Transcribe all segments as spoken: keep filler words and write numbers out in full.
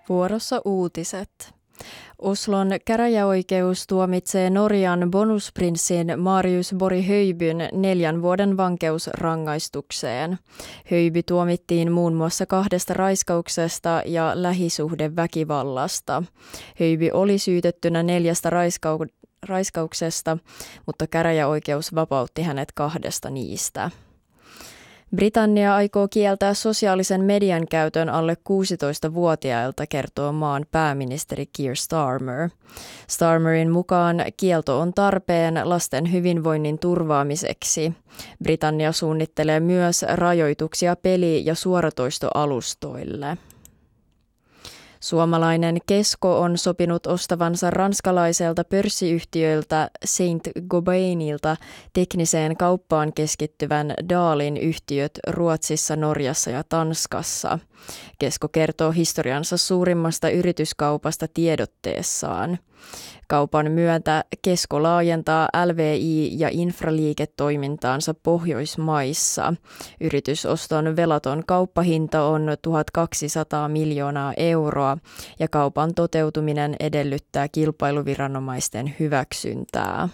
Vuorossa uutiset. Oslon käräjäoikeus tuomitsee Norjan bonusprinssin Marius Borg-Høibyn neljän vuoden vankeusrangaistukseen. Høiby tuomittiin muun muassa kahdesta raiskauksesta ja lähisuhdeväkivallasta. Høiby oli syytettynä neljästä raiskau- raiskauksesta, mutta käräjäoikeus vapautti hänet kahdesta niistä. Britannia aikoo kieltää sosiaalisen median käytön alle kuusitoistavuotiailta, kertoo maan pääministeri Keir Starmer. Starmerin mukaan kielto on tarpeen lasten hyvinvoinnin turvaamiseksi. Britannia suunnittelee myös rajoituksia peli- ja suoratoistoalustoille. Suomalainen Kesko on sopinut ostavansa ranskalaiselta pörssiyhtiöltä Saint-Gobainilta tekniseen kauppaan keskittyvän Dahlin yhtiöt Ruotsissa, Norjassa ja Tanskassa. Kesko kertoo historiansa suurimmasta yrityskaupasta tiedotteessaan. Kaupan myötä Kesko laajentaa L V I- ja infraliiketoimintaansa Pohjoismaissa. Yritysoston velaton kauppahinta on tuhatkaksisataa miljoonaa euroa ja kaupan toteutuminen edellyttää kilpailuviranomaisten hyväksyntää.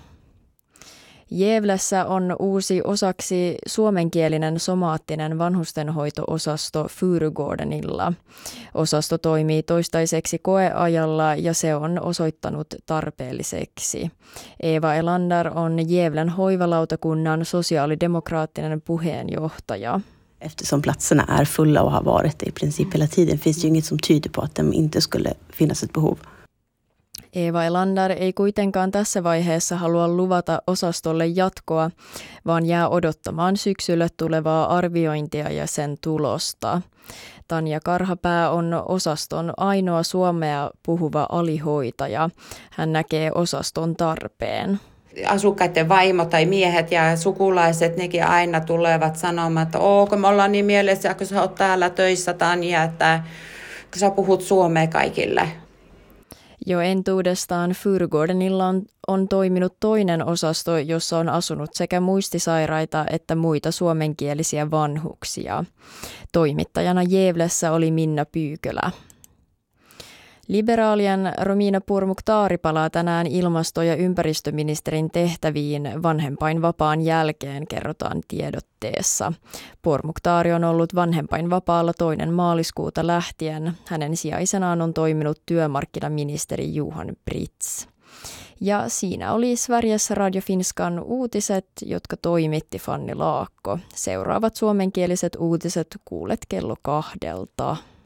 Gävlessä on uusi osaksi suomenkielinen somaattinen vanhustenhoito-osasto Furugårdenilla. Osasto toimii toistaiseksi koeajalla ja se on osoittanut tarpeelliseksi. Eva Elander on Gävlen hoivalautakunnan sosiaalidemokraattinen puheenjohtaja. Eftersom platserna är fulla och har varit det i princip hela tiden finns det ju inget som tyder på att det inte skulle finnas ett behov. Eva Elander ei kuitenkaan tässä vaiheessa halua luvata osastolle jatkoa, vaan jää odottamaan syksylle tulevaa arviointia ja sen tulosta. Tanja Karhapää on osaston ainoa suomea puhuva alihoitaja. Hän näkee osaston tarpeen. Asukkaiden vaimo tai miehet ja sukulaiset, nekin aina tulevat sanomaan, että oo, kun me ollaan niin mielessä, kun sä oot täällä töissä, Tanja, että kun sä puhut suomea kaikille. Jo entuudestaan Furugårdenilla on, on toiminut toinen osasto, jossa on asunut sekä muistisairaita että muita suomenkielisiä vanhuksia. Toimittajana Gävlessä oli Minna Pyykölä. Liberaalien Romina Pourmokhtari palaa tänään ilmasto- ja ympäristöministerin tehtäviin vanhempainvapaan jälkeen, kerrotaan tiedotteessa. Pourmokhtari on ollut vanhempainvapaalla toinen maaliskuuta lähtien. Hänen sijaisenaan on toiminut työmarkkinaministeri Johan Britz. Ja siinä oli Sveriges Radio Finskan uutiset, jotka toimitti Fanny Laakko. Seuraavat suomenkieliset uutiset kuulet kello kahdelta.